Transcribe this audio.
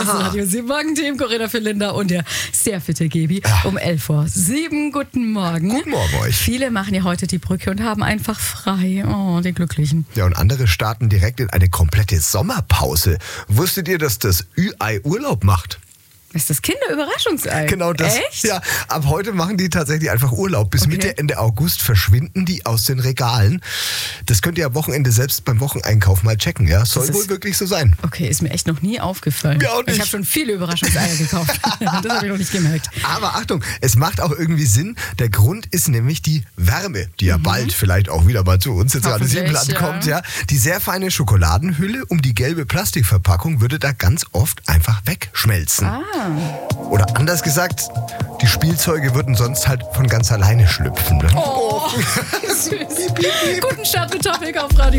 Das ist Radio 7 Morgen-Team, Corinna für Linda und der sehr fitte Gebi um 11:07 Uhr. Guten Morgen. Guten Morgen euch. Viele machen ja heute die Brücke und haben einfach frei. Oh, die Glücklichen. Ja, und andere starten direkt in eine komplette Sommerpause. Wusstet ihr, dass das Ü-Ei Urlaub macht? Das ist das Kinderüberraschungsei. Genau das. Echt? Ja, ab heute machen die tatsächlich einfach Urlaub. Bis Okay. Mitte, Ende August verschwinden die aus den Regalen. Das könnt ihr am Wochenende selbst beim Wocheneinkauf mal checken. Ja, soll Das wohl ist- wirklich so sein. Okay, ist mir echt noch nie aufgefallen. Mir auch nicht. Ich habe schon viele Überraschungseier gekauft. Das habe ich noch nicht gemerkt. Aber Achtung, es macht auch irgendwie Sinn. Der Grund ist nämlich die Wärme, die ja bald vielleicht auch wieder mal zu uns ins Radio Hoffentlich, 7 Land ja. kommt. Ja. Die sehr feine Schokoladenhülle um die gelbe Plastikverpackung würde da ganz oft einfach wegschmelzen. Oder anders gesagt, die Spielzeuge würden sonst halt von ganz alleine schlüpfen. Ne? Oh, süß. Guten Start mit Topic auf Radio